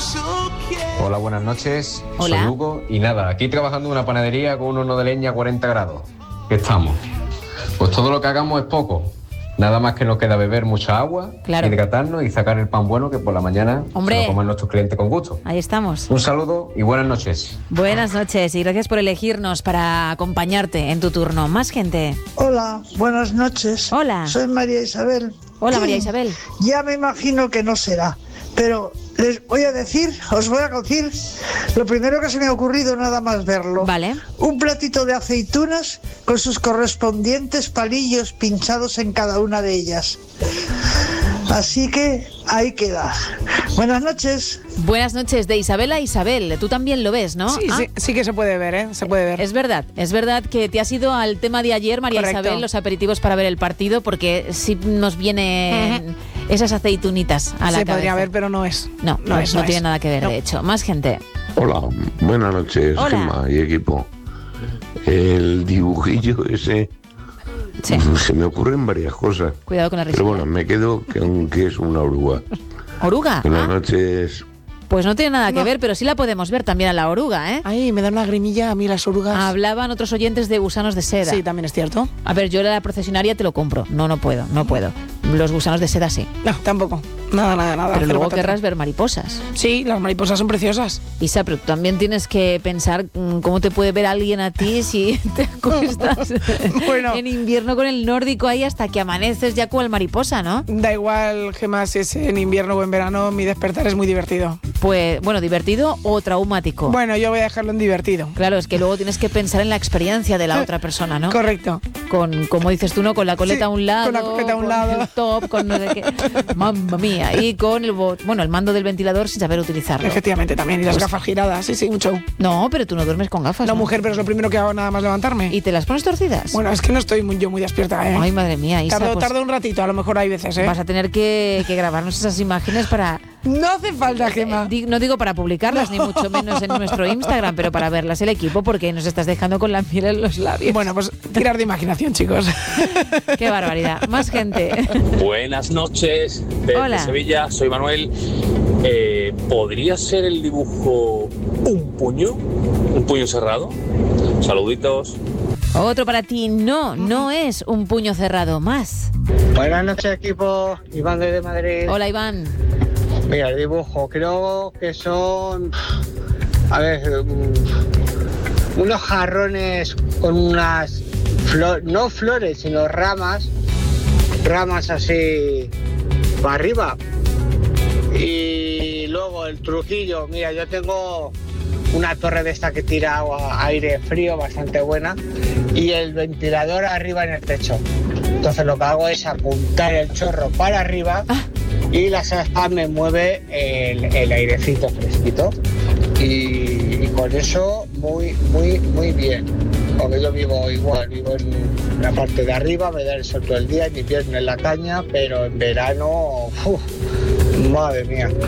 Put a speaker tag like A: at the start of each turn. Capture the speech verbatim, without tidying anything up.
A: Hola, buenas noches.
B: Hola.
A: Soy Hugo y nada, aquí trabajando en una panadería con un horno de leña a cuarenta grados. ¿Qué estamos? Pues todo lo que hagamos es poco. Nada más que nos queda beber mucha agua,
B: Claro.
A: hidratarnos y sacar el pan bueno que por la mañana
B: Hombre.
A: se lo comen nuestros clientes con gusto.
B: Ahí estamos.
A: Un saludo y buenas noches.
B: Buenas noches y gracias por elegirnos para acompañarte en tu turno. Más gente.
C: Hola, buenas noches.
B: Hola.
C: Soy María Isabel.
B: Hola, María Isabel.
C: Ya me imagino que no será, pero les voy a decir, os voy a decir lo primero que se me ha ocurrido nada más verlo.
B: Vale.
C: Un platito de aceitunas con sus correspondientes palillos pinchados en cada una de ellas. Así que ahí queda. Buenas noches.
B: Buenas noches, de Isabel a Isabel. Tú también lo ves, ¿no?
D: Sí,
B: Ah,
D: sí, sí que se puede ver, ¿eh? Se puede ver.
B: Es verdad, es verdad que te has ido al tema de ayer, María
D: Correcto.
B: Isabel, los aperitivos para ver el partido, porque sí nos vienen esas aceitunitas a la
D: Se
B: cabeza.
D: podría ver, pero no es.
B: No, no,
D: es,
B: no
D: es.
B: tiene nada que ver,
D: No.
B: de hecho. Más gente.
E: Hola, buenas noches,
B: Hola.
E: Gemma y equipo. El dibujillo ese,
B: Sí.
E: se me ocurren varias cosas.
B: Cuidado con la risa.
E: Pero bueno, me quedo con que es una oruga.
B: ¿Oruga?
E: Buenas
B: Ah,
E: noches.
B: pues no tiene nada que
D: No.
B: ver, pero sí la podemos ver también a la oruga, ¿eh?
D: Ay, me da una grimilla a mí las orugas.
B: Hablaban otros oyentes de gusanos de seda.
D: Sí, también es cierto.
B: A ver, yo la procesionaria te lo compro. No, no puedo, no puedo. Los gusanos de seda sí.
D: No, tampoco. Nada, nada, nada.
B: Pero
D: Cero
B: luego
D: patata.
B: querrás ver mariposas.
D: Sí, las mariposas son preciosas.
B: Isa, pero tú también tienes que pensar mm, cómo te puede ver alguien a ti si te acuestas
D: Bueno.
B: en invierno con el nórdico ahí hasta que amaneces ya cual mariposa, ¿no?
D: Da igual, Gemma, si es en invierno o en verano, mi despertar es muy divertido.
B: Pues, bueno, divertido o traumático.
D: Bueno, yo voy a dejarlo en divertido.
B: Claro, es que luego tienes que pensar en la experiencia de la otra persona, ¿no?
D: Correcto.
B: Con, como dices tú, ¿no? Con la coleta
D: Sí,
B: a un lado.
D: con la coleta a un lado.
B: El top, con no sé qué. Mamma mía. Y con el, bo- bueno, el mando del ventilador sin saber utilizarlo.
D: Efectivamente, también. Y las
B: Pues-
D: gafas giradas, sí, sí, un show.
B: No, pero tú no duermes con gafas.
D: No,
B: ¿no?
D: mujer, pero es lo primero que hago nada más levantarme.
B: ¿Y te las pones torcidas?
D: Bueno, es que no estoy muy, yo muy despierta, ¿eh?
B: Ay, madre mía, Isa,
D: tardo,
B: pues
D: tardo un ratito, a lo mejor hay veces, ¿eh?
B: vas a tener que, que grabarnos esas imágenes para...
D: No hace falta, Gemma.
B: eh, di- no digo para publicarlas, ni mucho menos en nuestro Instagram, pero para verlas el equipo, porque nos estás dejando con la miel en los labios.
D: Bueno, pues tirar de imaginación, chicos.
B: Qué barbaridad. Más gente.
F: Buenas noches, desde
B: Hola.
F: Sevilla, soy Manuel. Eh, ¿Podría ser el dibujo un puño? ¿Un puño cerrado? Saluditos.
B: Otro para ti. No, no es un puño cerrado. Más.
G: Buenas noches, equipo. Iván desde Madrid.
B: Hola, Iván.
G: Mira, el dibujo, creo que son, a ver, mm, unos jarrones con unas, flor, no flores, sino ramas, ramas así para arriba. Y luego el truquillo, mira, yo tengo una torre de esta que tira agua, aire frío bastante buena y el ventilador arriba en el techo. Entonces lo que hago es apuntar el chorro para arriba y la aspa me mueve el, el airecito fresquito y, y con eso muy, muy, muy bien. Porque yo vivo igual, vivo en la parte de arriba, me da el sol todo el día, en invierno en la caña, pero en verano, uf, madre mía.